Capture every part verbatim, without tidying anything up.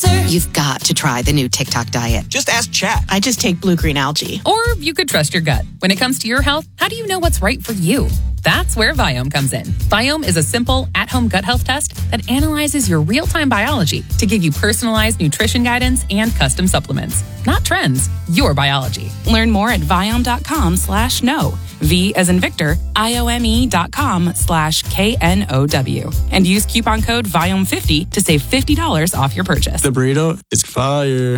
answer. You've got to try the new TikTok diet. Just ask Chat. I just take blue-green algae. Or you could trust your gut. When it comes to your health, how do you know what's right for you? That's where Viome comes in. Viome is a simple, at-home gut health test that analyzes your real-time biology to give you personalized nutrition guidance and custom supplements. Not trends, your biology. Learn more at Viome.com slash no. V as in Victor, I-O-M-E dot com slash K N O W. And use coupon code Viome fifty to save fifty dollars off your purchase. The burrito is fire.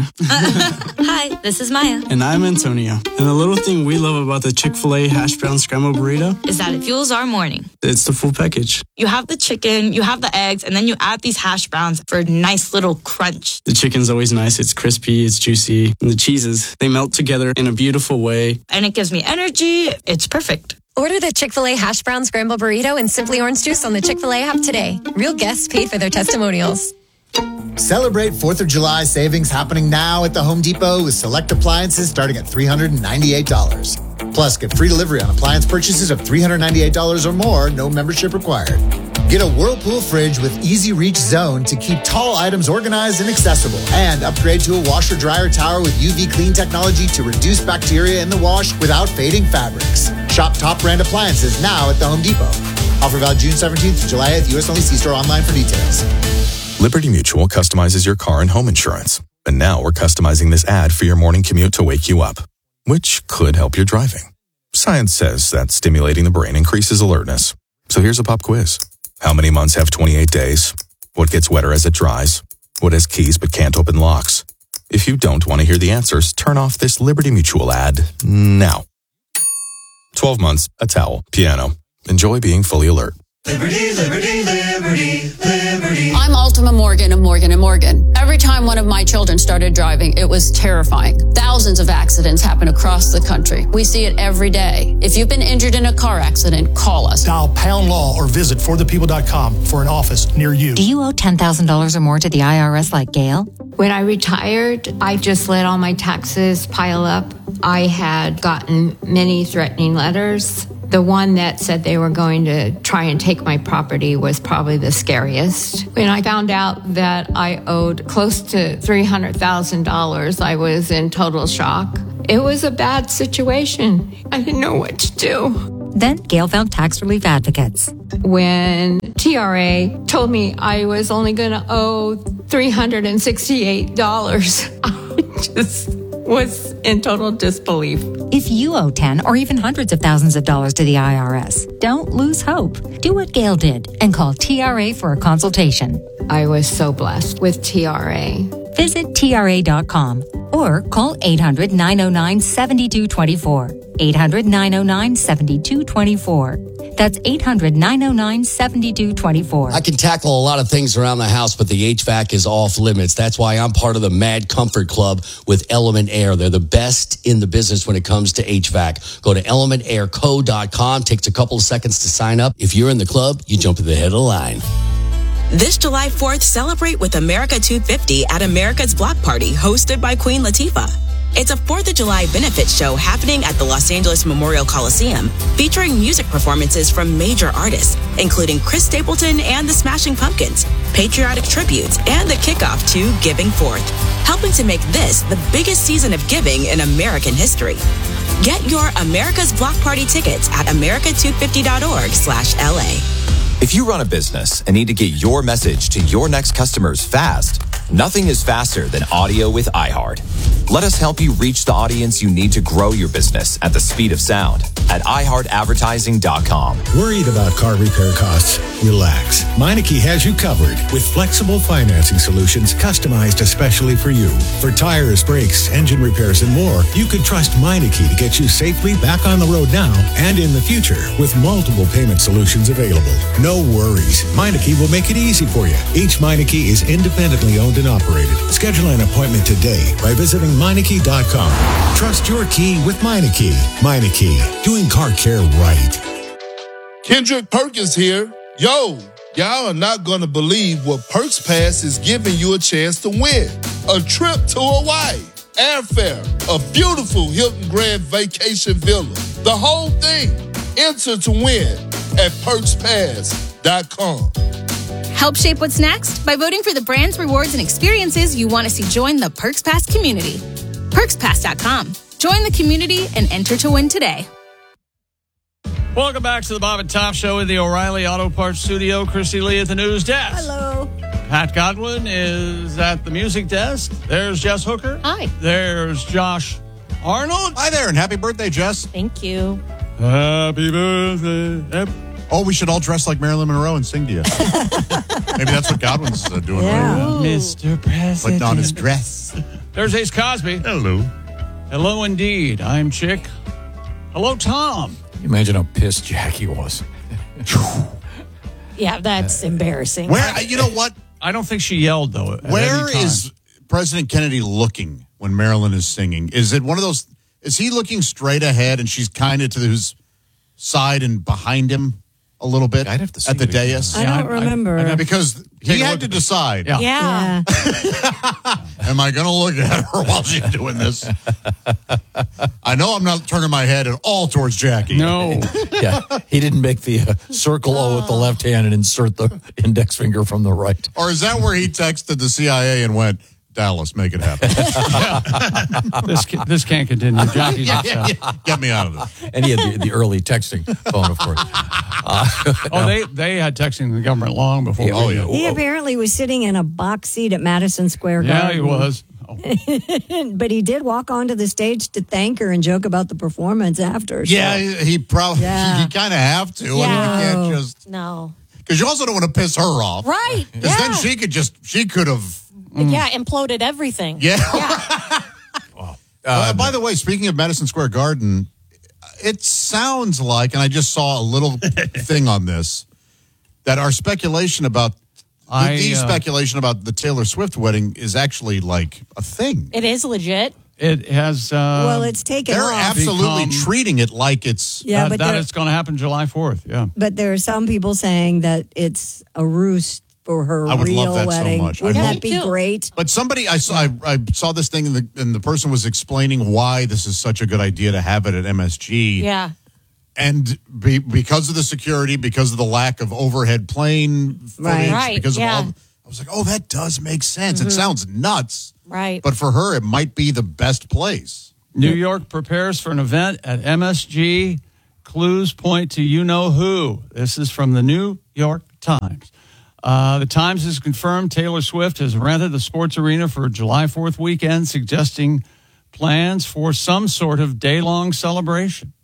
Hi, this is Maya. And I'm Antonio. And the little thing we love about the Chick-fil-A hash brown scrambled burrito Is that it fuels our morning. It's the full package. You have the chicken, you have the eggs, and then you add these hash browns for a nice little crunch. The chicken's always nice. It's crispy, it's juicy. And the cheeses, they melt together in a beautiful way. And it gives me energy. It's perfect. Order the Chick-fil-A Hash Brown Scramble Burrito and Simply Orange Juice on the Chick-fil-A app today. Real guests paid for their testimonials. Celebrate fourth of July savings happening now at the Home Depot with select appliances starting at three hundred ninety-eight dollars. Plus, get free delivery on appliance purchases of three hundred ninety-eight dollars or more, no membership required. Get a Whirlpool fridge with Easy Reach Zone to keep tall items organized and accessible. And upgrade to a washer-dryer tower with U V clean technology to reduce bacteria in the wash without fading fabrics. Shop top brand appliances now at the Home Depot. Offer valid June seventeenth to July eighth, U S only. See store online for details. Liberty Mutual customizes your car and home insurance. And now we're customizing this ad for your morning commute to wake you up, which could help your driving. Science says that stimulating the brain increases alertness. So here's a pop quiz. How many months have twenty-eight days? What gets wetter as it dries? What has keys but can't open locks? If you don't want to hear the answers, turn off this Liberty Mutual ad now. twelve months, a towel, piano. Enjoy being fully alert. Liberty, liberty, liberty, liberty. I'm Ultima Morgan of Morgan and Morgan. Every time one of my children started driving, it was terrifying. Thousands of accidents happen across the country. We see it every day. If you've been injured in a car accident, call us. Dial pound law or visit for the people dot com for an office near you. Do you owe ten thousand dollars or more to the I R S like Gail? When I retired, I just let all my taxes pile up. I had gotten many threatening letters. The one that said they were going to try and take my property was probably the scariest. When I found out that I owed close to three hundred thousand dollars, I was in total shock. It was a bad situation. I didn't know what to do. Then Gail found tax relief advocates. When T R A told me I was only going to owe three hundred sixty-eight dollars, I just was in total disbelief. If you owe ten or even hundreds of thousands of dollars to the I R S, don't lose hope. Do what Gail did and call T R A for a consultation. I was so blessed with T R A. Visit T R A dot com or call eight hundred, nine oh nine, seven two two four. eight hundred, nine oh nine, seven two two four. That's eight hundred, nine oh nine, seven two two four. I can tackle a lot of things around the house, but the H V A C is off limits. That's why I'm part of the Mad Comfort Club with Element Air. They're the best in the business when it comes to H V A C. Go to element air co dot com. Takes a couple of seconds to sign up. If you're in the club, you jump to the head of the line. This July fourth, celebrate with America two fifty at America's Block Party, hosted by Queen Latifah. It's a fourth of July benefit show happening at the Los Angeles Memorial Coliseum, featuring music performances from major artists, including Chris Stapleton and the Smashing Pumpkins, patriotic tributes, and the kickoff to Giving Forth, helping to make this the biggest season of giving in American history. Get your America's Block Party tickets at america two fifty dot org slash L A. If you run a business and need to get your message to your next customers fast, nothing is faster than audio with iHeart. Let us help you reach the audience you need to grow your business at the speed of sound at i heart advertising dot com. Worried about car repair costs? Relax. Meineke has you covered with flexible financing solutions customized especially for you. For tires, brakes, engine repairs, and more, you could trust Meineke to get you safely back on the road now and in the future with multiple payment solutions available. No worries. Meineke will make it easy for you. Each Meineke is independently owned and operated. Schedule an appointment today by visiting Meineke dot com. Trust your key with Meineke. Meineke, doing car care right. Kendrick Perkins here. Yo, y'all are not going to believe what Perks Pass is giving you a chance to win. A trip to Hawaii, airfare, a beautiful Hilton Grand Vacation Villa. The whole thing. Enter to win at perks pass dot com. Help shape what's next by voting for the brands, rewards, and experiences you want to see join the Perks Pass community. Perks Pass dot com. Join the community and enter to win today. Welcome back to the Bob and Tom Show in the O'Reilly Auto Parts Studio. Christy Lee at the news desk. Hello. Pat Godwin is at the music desk. There's Jess Hooker. Hi. There's Josh Arnold. Hi there, and happy birthday, Jess. Thank you. Happy birthday. Oh, we should all dress like Marilyn Monroe and sing to you. Maybe that's what Godwin's uh, doing Yeah. right now. Mister President. Putting on his dress. There's Ace Cosby. Hello. Hello, indeed. I'm Chick. Hello, Tom. Imagine how pissed Jackie was. Yeah, that's embarrassing. Where, you know what? I don't think she yelled, though. at Where any time. is President Kennedy looking when Marilyn is singing? Is it one of those, is he looking straight ahead and she's kind of to his side and behind him a little bit I'd have to see at the it again. dais? I don't remember. I- I- because Take he a had look to at it. decide, Yeah. Yeah. am I going to look at her while she's doing this? I know I'm not turning my head at all towards Jackie. No. Yeah, he didn't make the uh, circle O with the left hand and insert the index finger from the right. Or is that where he texted the C I A and went, Dallas, make it happen? this, ca- this can't continue. Jackie's Yeah, upset. yeah, yeah. Get me out of this. And he had the, the early texting phone, of course. Uh, Oh, they, they had texting the government long before. Oh, we yeah. did. He apparently was sitting in a box seat at Madison Square Yeah, Garden. he was. But he did walk onto the stage to thank her and joke about the performance after. so- Yeah, he, he probably, Yeah. he, kind of have to. I mean, you Yeah. can't just, No. because you also don't want to piss her off. Right. Because Yeah. then she could just, she could have, Yeah, imploded everything. yeah. Uh, by the way, speaking of Madison Square Garden, it sounds like, and I just saw a little thing on this, that our speculation about, I, the uh, speculation about the Taylor Swift wedding is actually like a thing. It is legit. It has. Uh, well, it's taken They're off. absolutely become- treating it like it's. Yeah, that, but that there- it's going to happen July fourth. Yeah. But there are some people saying that it's a ruse for her I would real love that wedding. so much. I Wouldn't hope- that be great? But somebody, I saw, I, I saw this thing, and the, and the person was explaining why this is such a good idea to have it at M S G. Yeah. And be, because of the security, because of the lack of overhead plane footage, Right. Right, because yeah. of all, I was like, oh, that does make sense. Mhm. It sounds nuts, Right. but for her, it might be the best place. New York prepares for an event at M S G. Clues point to you know who. This is from the New York Times. Uh, the Times has confirmed Taylor Swift has rented a sports arena for July fourth weekend, suggesting plans for some sort of day-long celebration.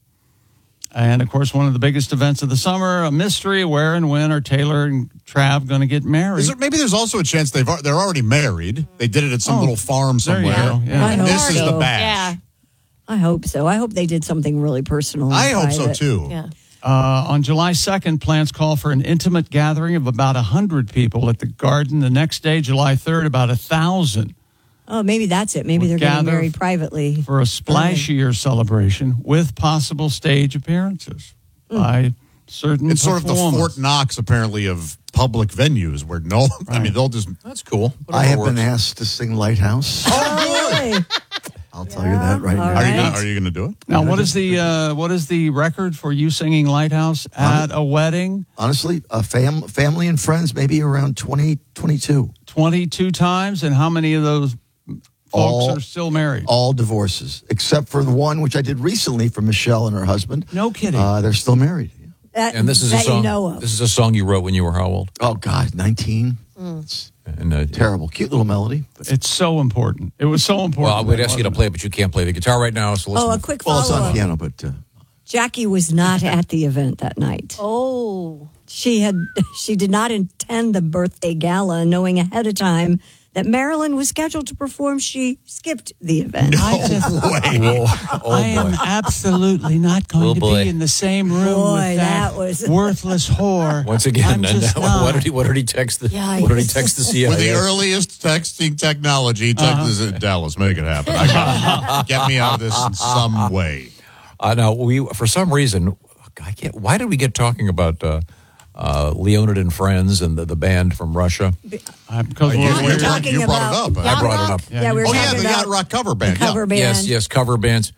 And, of course, one of the biggest events of the summer, a mystery, where and when are Taylor and Trav going to get married? Is there, maybe there's also a chance they've al- they're already married. They did it at some Oh, little farm there you somewhere. go, yeah. I And hope this is so. the bash. Yeah. I hope so. I hope they did something really personal. and I hope so, private. too. Yeah. Uh, on July second, plans call for an intimate gathering of about one hundred people at the Garden. The next day, July third, about one thousand Oh, maybe that's it. Maybe Would they're getting gather married privately. for a splashier celebration with possible stage appearances by certain It's sort of the performers. Fort Knox, apparently, of public venues where no, I mean, they'll just. That's cool. I have been asked to sing Lighthouse. Oh, really? I'll tell you that right now. Are you gonna, are you going to do it? Now, what is the uh, what is the record for you singing Lighthouse at a wedding? Honestly, a fam- family and friends, maybe around twenty, twenty-two. twenty-two times, and how many of those folks All- are still married? All divorces, except for the one which I did recently for Michelle and her husband. No kidding. Uh, they're still married. That, And this is a that song. you know of. This is a song you wrote when you were how old? Oh, God, nineteen. Mm. And uh, Terrible. Cute little melody. It's so important. It was so important. Well, I would ask you to wasn't play, but you can't play the guitar right now. So let's Oh, a move- quick Well, it's on follow-up. piano, but uh, Jackie was not at the event that night. Oh. She had she did not attend the birthday gala, knowing ahead of time that Marilyn was scheduled to perform. She skipped the event. I just, Whoa. Oh, I am boy. absolutely not going Oh, to boy. be in the same room Boy, with that, that was- worthless whore. Once again, I'm and, just uh, not. what did he? What did he text the? Yikes. What did he text the C I A? With the earliest texting technology, Texas Uh-huh. at Dallas, make it happen. I got Get me out of this in some way. Uh, now we, for some reason, I can't. Why did we get talking about uh, uh, Leonid and Friends and the, the band from Russia? Uh, because You, we're, you we're, brought, you brought it up. I brought it up. Yeah, we were oh, yeah, talking the about Yacht Rock cover band. cover yeah. band. Yes, yes, cover bands.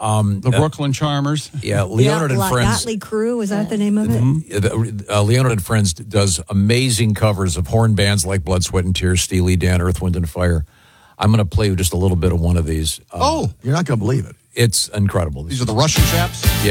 Um, the Brooklyn Charmers. Yeah, Leonard yeah, and Friends. Motley Crue, is that the name of it? Mm-hmm. Uh, Leonard and Friends does amazing covers of horn bands like Blood, Sweat, and Tears, Steely Dan, Earth, Wind, and Fire. I'm going to play you just a little bit of one of these. Um, oh, you're not going to believe it. It's incredible. These are the Russian chaps? Yeah.